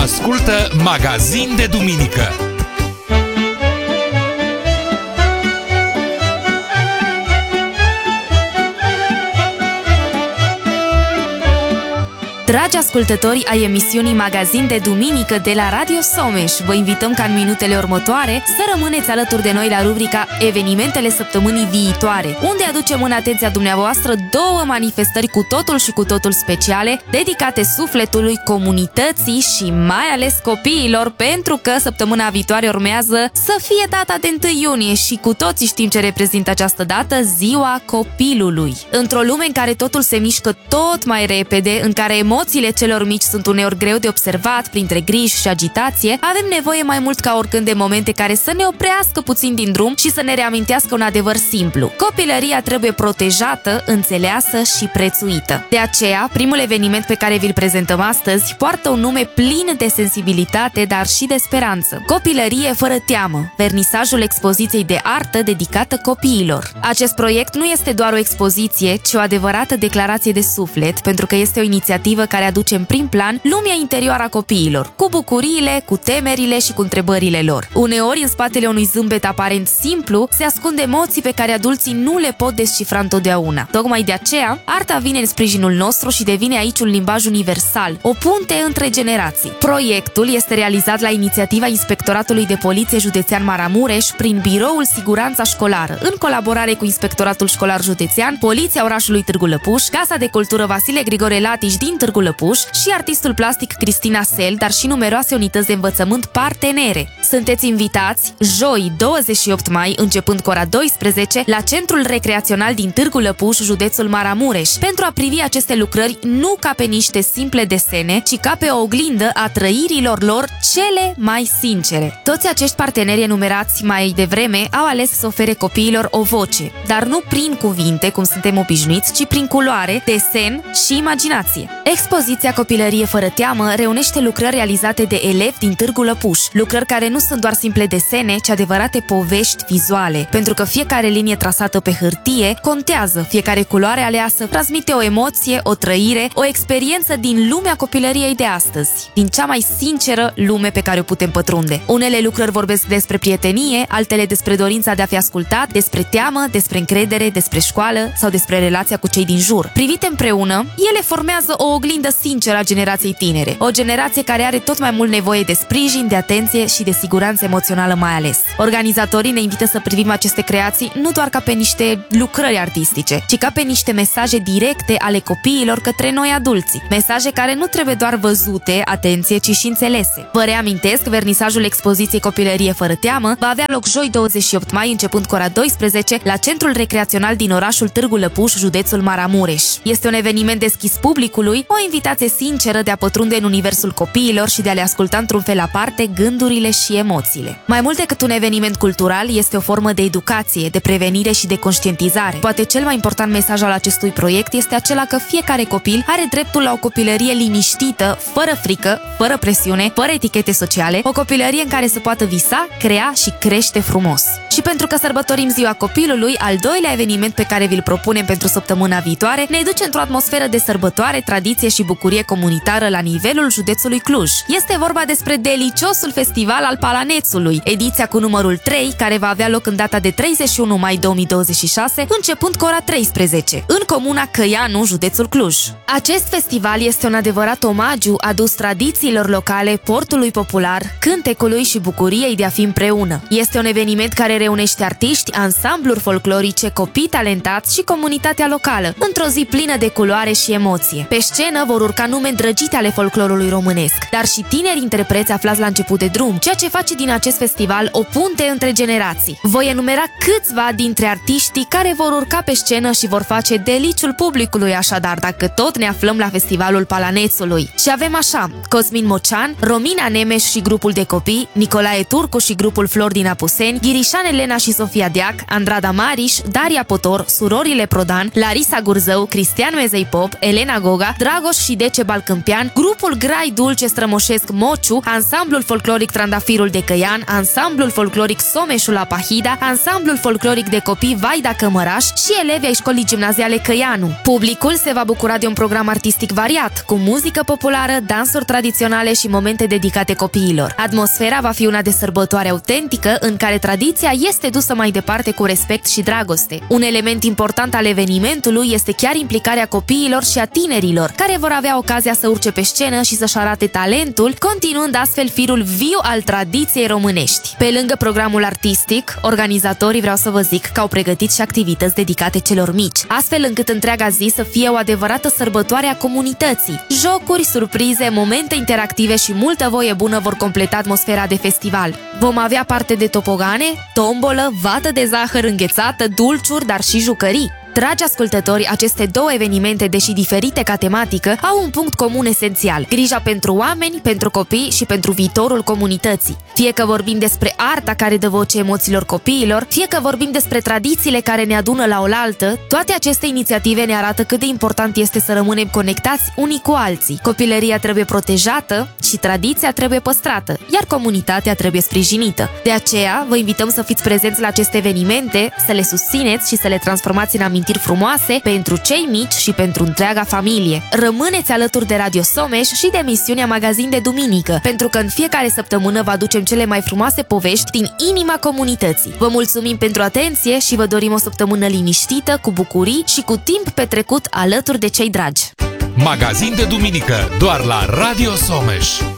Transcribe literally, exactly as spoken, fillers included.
Ascultă Magazin de Duminică. Dragi ascultători ai emisiunii Magazin de Duminică de la Radio Someș, vă invităm ca în minutele următoare să rămâneți alături de noi la rubrica Evenimentele săptămânii viitoare, unde aducem în atenția dumneavoastră două manifestări cu totul și cu totul speciale, dedicate sufletului, comunității și mai ales copiilor, pentru că săptămâna viitoare urmează să fie data de întâi iunie și cu toții știm ce reprezintă această dată, Ziua Copilului. Într-o lume în care totul se mișcă tot mai repede, în care emoțiile celor mici sunt uneori greu de observat printre griji și agitație, avem nevoie mai mult ca oricând de momente care să ne oprească puțin din drum și să ne reamintească un adevăr simplu. Copilăria trebuie protejată, înțeleasă și prețuită. De aceea, primul eveniment pe care vi-l prezentăm astăzi poartă un nume plin de sensibilitate, dar și de speranță. Copilărie fără teamă, vernisajul expoziției de artă dedicată copiilor. Acest proiect nu este doar o expoziție, ci o adevărată declarație de suflet, pentru că este o inițiativă care aduce în prim plan lumea interioară a copiilor, cu bucuriile, cu temerile și cu întrebările lor. Uneori, în spatele unui zâmbet aparent simplu, se ascund emoții pe care adulții nu le pot descifra întotdeauna. Tocmai de aceea, arta vine în sprijinul nostru și devine aici un limbaj universal, o punte între generații. Proiectul este realizat la inițiativa Inspectoratului de Poliție Județean Maramureș prin Biroul Siguranța Școlară, în colaborare cu Inspectoratul Școlar Județean, Poliția orașului Târgu Lăpuș, Casa de Cultură Vasile Grigore Latiș din Târgu Lăpuș și artistul plastic Cristina Sel, dar și numeroase unități de învățământ partenere. Sunteți invitați joi douăzeci și opt mai, începând cu ora douăsprezece, la Centrul Recreațional din Târgu Lăpuș, județul Maramureș, pentru a privi aceste lucrări nu ca pe niște simple desene, ci ca pe o oglindă a trăirilor lor cele mai sincere. Toți acești parteneri enumerați mai devreme au ales să ofere copiilor o voce, dar nu prin cuvinte, cum suntem obișnuiți, ci prin culoare, desen și imaginație. Expoziția Copilărie fără teamă reunește lucrări realizate de elevi din Târgu Lăpuș, lucrări care nu sunt doar simple desene, ci adevărate povești vizuale, pentru că fiecare linie trasată pe hârtie contează, fiecare culoare aleasă transmite o emoție, o trăire, o experiență din lumea copilăriei de astăzi, din cea mai sinceră lume pe care o putem pătrunde. Unele lucrări vorbesc despre prietenie, altele despre dorința de a fi ascultat, despre teamă, despre încredere, despre școală sau despre relația cu cei din jur. Privite împreună, ele formează o oglindă sinceră a generației tinere, o generație care are tot mai mult nevoie de sprijin, de atenție și de siguranță emoțională mai ales. Organizatorii ne invită să privim aceste creații nu doar ca pe niște lucrări artistice, ci ca pe niște mesaje directe ale copiilor către noi adulții. Mesaje care nu trebuie doar văzute, atenție, ci și înțelese. Vă reamintesc, vernisajul expoziției Copilărie fără teamă va avea loc joi douăzeci și opt mai, începând cu ora douăsprezece, la Centrul Recreațional din orașul Târgu Lăpuș, județul Maramureș. Este un eveniment deschis publicului, o invitație sinceră de a pătrunde în universul copiilor și de a le asculta într-un fel aparte gândurile și emoțiile. Mai mult decât un eveniment cultural, este o formă de educație, de prevenire și de conștientizare. Poate cel mai important mesaj al acestui proiect este acela că fiecare copil are dreptul la o copilărie liniștită, fără frică, fără presiune, fără etichete sociale, o copilărie în care să poată visa, crea și crește frumos. Și pentru că sărbătorim Ziua Copilului, al doilea eveniment pe care vi-l propunem pentru săptămâna viitoare ne duce într-o atmosferă de sărbătoare, tradiție și bucurie comunitară la nivelul județului Cluj. Este vorba despre deliciosul festival al Palanețului, ediția cu numărul trei, care va avea loc în data de treizeci și unu mai două mii douăzeci și șase, începând cu ora treisprezece, în comuna Căianu, județul Cluj. Acest festival este un adevărat omagiu adus tradițiilor locale, portului popular, cântecului și bucuriei de a fi împreună. Este un eveniment care reunește artiști, ansambluri folclorice, copii talentați și comunitatea locală, într-o zi plină de culoare și emoție. Pe scenă vor urca nume îndrăgite ale folclorului românesc, dar și tineri interpreți aflați la început de drum, ceea ce face din acest festival o punte între generații. Voi enumera câțiva dintre artiștii care vor urca pe scenă și vor face deliciul publicului, așadar, dacă tot ne aflăm la festivalul Palanețului. Și avem așa: Cosmin Mocean, Romina Nemes și grupul de copii, Nicolae Turcu și grupul Flor din Apuseni, Ghirișane Elena și Sofia Deac, Andrada Mariș, Daria Potor, surorile Prodan, Larisa Gurzău, Cristian Mezei Pop, Elena Goga, Dragoș și Dece Balcâmpian, grupul Grai Dulce Strămoșesc Mociu, ansamblul folcloric Trandafirul de Căian, ansamblul folcloric Someșul la Pahida, ansamblul folcloric de copii Vaida Cămăraș și elevii ai școlii gimnaziale Căianu. Publicul se va bucura de un program artistic variat, cu muzică populară, dansuri tradiționale și momente dedicate copiilor. Atmosfera va fi una de sărbătoare autentică, în care tradiția este dusă mai departe cu respect și dragoste. Un element important al evenimentului este chiar implicarea copiilor și a tinerilor, care vor avea ocazia să urce pe scenă și să-și arate talentul, continuând astfel firul viu al tradiției românești. Pe lângă programul artistic, organizatorii, vreau să vă zic, că au pregătit și activități dedicate celor mici, astfel încât întreaga zi să fie o adevărată sărbătoare a comunității. Jocuri, surprize, momente interactive și multă voie bună vor completa atmosfera de festival. Vom avea parte de topogane, tombolă, vată de zahăr înghețată, dulciuri, dar și jucării. Dragi ascultători, aceste două evenimente, deși diferite ca tematică, au un punct comun esențial: grija pentru oameni, pentru copii și pentru viitorul comunității. Fie că vorbim despre arta care dă voce emoțiilor copiilor, fie că vorbim despre tradițiile care ne adună la oaltă, toate aceste inițiative ne arată cât de important este să rămânem conectați unii cu alții. Copilăria trebuie protejată și tradiția trebuie păstrată, iar comunitatea trebuie sprijinită. De aceea, vă invităm să fiți prezenți la aceste evenimente, să le susțineți și să le transformați în amintiri frumoase pentru cei mici și pentru întreaga familie. Rămâneți alături de Radio Someș și de emisiunea Magazin de Duminică, pentru că în fiecare săptămână vă aducem cele mai frumoase povești din inima comunității. Vă mulțumim pentru atenție și vă dorim o săptămână liniștită, cu bucurii și cu timp petrecut alături de cei dragi. Magazin de Duminică, doar la Radio Someș.